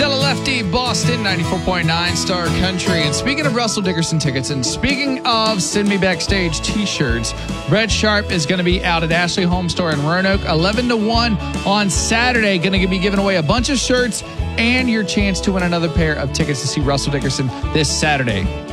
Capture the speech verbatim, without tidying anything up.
Stella Lefty, Boston, ninety-four point nine Star Country. And speaking of Russell Dickerson tickets, and speaking of Send Me Backstage t-shirts, Red Sharp is going to be out at Ashley Home Store in Roanoke, eleven to one on Saturday. Going to be giving away a bunch of shirts and your chance to win another pair of tickets to see Russell Dickerson this Saturday.